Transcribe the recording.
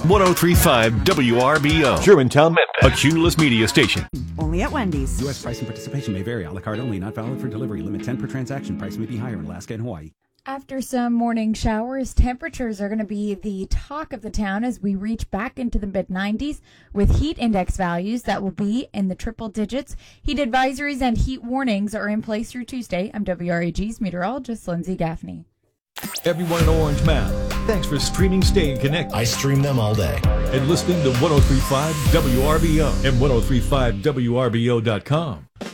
1035 WRBO. Germantown, Memphis. A Cumulus Media station. Only at Wendy's. U.S. price and participation may vary. A la carte only. Not valid for delivery. Limit 10 per transaction. Price may be higher in Alaska and Hawaii. After some morning showers, temperatures are going to be the talk of the town as we reach back into the mid-90s with heat index values that will be in the triple digits. Heat advisories and heat warnings are in place through Tuesday. I'm WRAG's meteorologist Lindsay Gaffney. Everyone in Orange Mound, thanks for streaming Staying Connected. I stream them all day. And listening to 1035 WRBO and 1035WRBO.com.